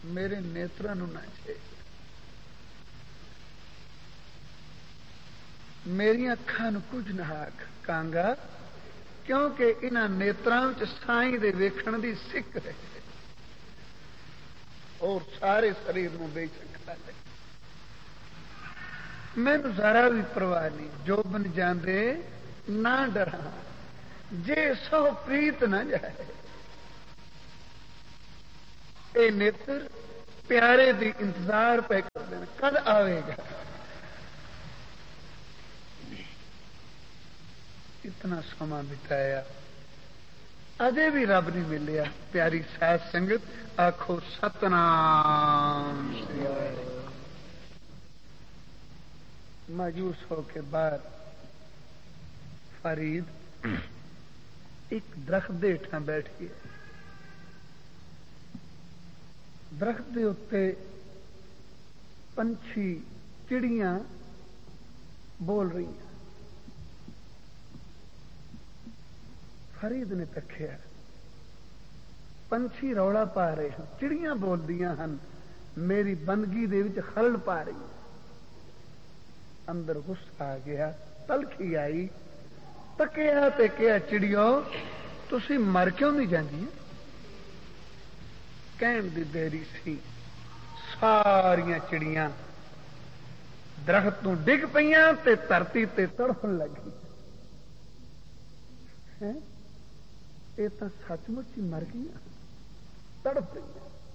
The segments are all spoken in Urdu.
میرے نیتراں نوں نہ چھے، میری اکھاں نوں کچھ نہ آکھ کانگا، کیونکہ انہاں نیتراں وچ سائیں دے ویکھن دی سکھ ہے اور سارے شریر نوں بے چکھا ہے۔ مینوں ذرا بھی پرواہ نہیں، جو بن جاندے نہ ڈراں، جے سو پریت نہ جائے۔ اے نیتر پیارے دی انتظار پہ کر دینا، کد آئے گا۔ اتنا سما بتایا، اجے بھی رب نہیں ملیا۔ پیاری ساتھ سنگت آخو ستنام شری واحگرو۔ مایوس ہو کے بعد فرید ایک درخت دے ہٹھاں بیٹھ گیا۔ درخت دے اتے پنچھی چڑیاں بول رہی ہیں۔ فرید نے تکھیا، پنچھی روڑا پا رہے ہیں، چڑیاں بول دیاں ہن، میری بندگی دے وچ خلل پا رہی ہیں۔ اندر غصہ آ گیا، تلخی آئی، تکیا تے کیا چڑیو تسی مر کیوں نہیں جاندی؟ کہن دی دیری سی، ساریاں چڑیاں درخت تو ڈگ پیاں تے دھرتی تے تڑپن لگی۔ یہ تو سچ مچ ہی مر گئی، تڑپ گئی۔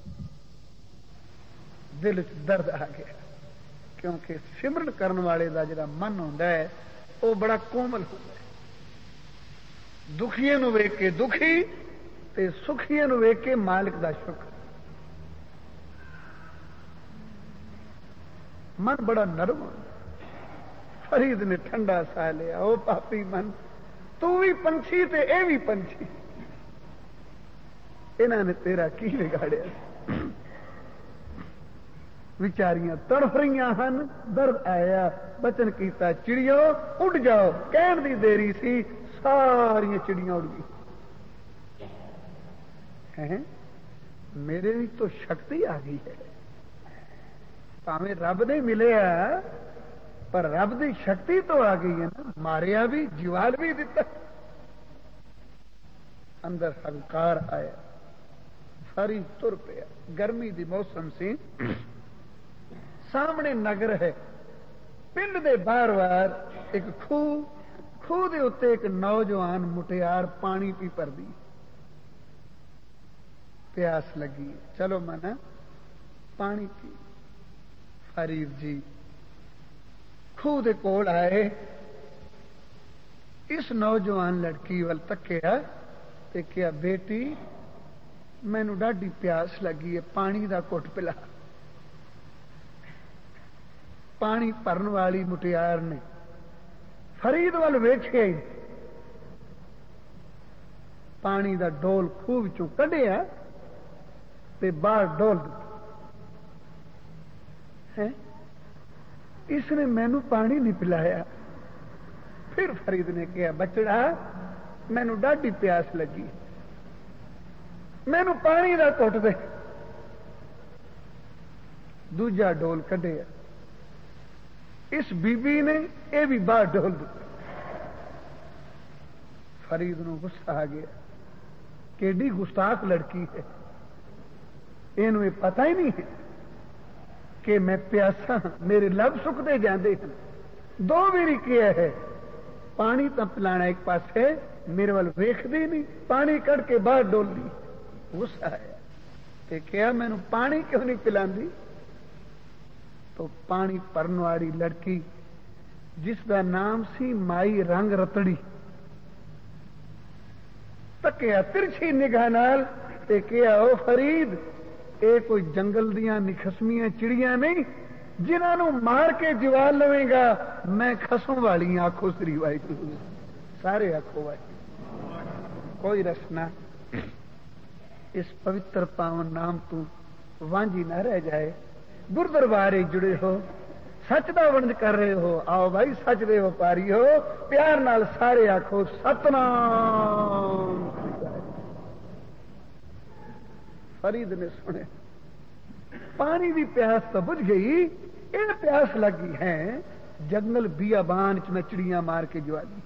دل چ درد آ گیا، کیونکہ سمرن کرن والے دا جڑا من ہوندا ہے وہ بڑا کومل ہوندا ہے۔ دکھیے نو ویکھ کے دکھی تے سکھیے نو ویکھ کے مالک دا شکر۔ من بڑا نرم ہوندا۔ فرید نے ٹھنڈا سا لیا، او پاپی من، تو بھی پنچھی تے اے بھی پنچھی، انہاں نے تیرا کی بگاڑیا؟ بیچاریاں تڑپ رہی ہن، درد آیا، بچن کیتا چڑیو اڑ جاؤ، کہن دی دیری سی، ساری چڑیاں اڑ گئی۔ میرے بھی تو شکتی آ گئی ہے، پاویں رب نے ملیا پر رب دی شکتی تو آ گئی ہے نا، ماریا بھی جیوال بھی دیتا۔ اندر ہنکار آیا، ساری تر پیا، گرمی دی موسم سی، سامنے نگر ہے، پنڈ دے باہر وار ایک خوہ دے اتنے ایک نوجوان مٹیار پانی پی پردی، پیاس لگی، چلو منا پانی پی۔ فرید جی خوہ دے کول آئے، اس نوجوان لڑکی ول تکیا تے کیا، بیٹی مینوں ڈاڈی پیاس لگی ہے، پانی دا گھٹ پلا۔ پانی بھرن والی مٹیار نے فرید ول ویکھیا ہی پانی دا ڈول خوہ وچوں کڈیا تے باہر ڈول دتا۔ اس نے مینوں پانی نہیں پلایا۔ پھر فرید نے کہا، بچڑا مینوں ڈاڈی پیاس لگی، مینوں پانی دا گھٹ دے۔ دوجا ڈول کڈیا، اس بی بی نے یہ بھی باہر ڈول دیتا۔ فرید نو غصہ آ گیا، کیڈی گستاخ لڑکی ہے، یہ پتہ ہی نہیں ہے کہ میں پیاسا، میرے لب سکتے جاندے ہیں۔ دو میری کیا ہے، پانی تو پلانا ایک پاس ہے، میرے وال ویکھدی نہیں، پانی کڑ کے باہر ڈول دی۔ غصہ آیا تے کیا، مینوں پانی کیوں نہیں پلاندی؟ تو پانی پرن والی لڑکی جس دا نام سی مائی رنگ رتڑی، تکیا ترچھی نگاہ نال تے کیا، او فرید اے کوئی جنگل دیاں نکھسمیاں چڑیاں نہیں جنہاں نوں مار کے جوال لویں گا، میں خسم والی آخو سری واحگرو، سارے آخو واحگرو۔ کوئی رسنا اس پوتر پاون نام تو وانجی نہ رہ جائے۔ گردربار جڑے ہو، سچ دا ونج کر رہے ہو، آؤ بھائی سچ دے وپاری ہو، پیار نال سارے آخو ستنام۔ فرید نے سنے، پانی دی پیاس تو بجھ گئی، یہ پیاس لگی ہے جنگل بیابان چ میں چڑیاں مار کے جو آئی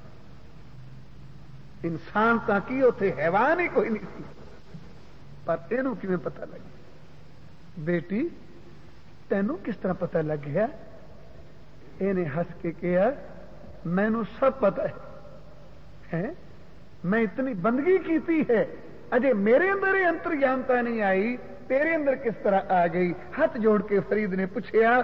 انسان تا کی اتنے حیوان ہی کوئی نہیں سی، پر یہ کیویں پتہ لگی؟ بیٹی تینوں کس طرح پتہ لگ گیا؟ یہ ہس کے کہا مینوں سب پتہ ہے، میں اتنی بندگی کیتی ہے، اجے میرے اندر یہ انتر جانتا نہیں آئی، تیرے اندر کس طرح آ گئی؟ ہاتھ جوڑ کے فرید نے پوچھا